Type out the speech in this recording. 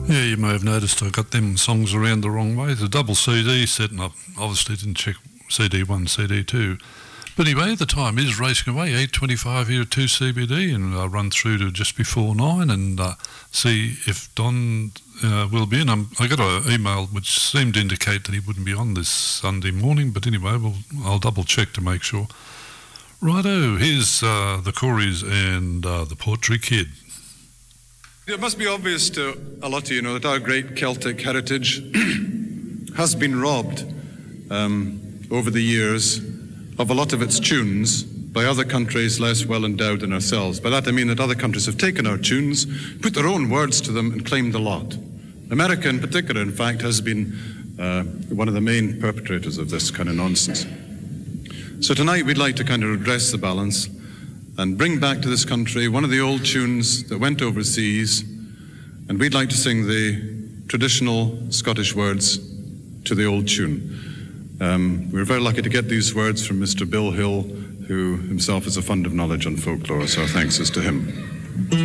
Yeah, you may have noticed I got them songs around the wrong way. The double CD set, and I obviously didn't check CD1, CD2. But anyway, the time is racing away, 8:25 here at 2CBD, and I'll run through to just before 9 and see if Don will be in. I got an email which seemed to indicate that he wouldn't be on this Sunday morning, but anyway, I'll double check to make sure. Righto, here's the Coreys and the Portray Kid. It must be obvious to a lot of you know that our great Celtic heritage has been robbed over the years of a lot of its tunes by other countries less well endowed than ourselves. By that I mean that other countries have taken our tunes, put their own words to them and claimed the lot. America in particular, in fact, has been one of the main perpetrators of this kind of nonsense. So tonight we'd like to kind of redress the balance and bring back to this country one of the old tunes that went overseas, and we'd like to sing the traditional Scottish words to the old tune. We're very lucky to get these words from Mr. Bill Hill, who himself has a fund of knowledge on folklore, so our thanks is to him.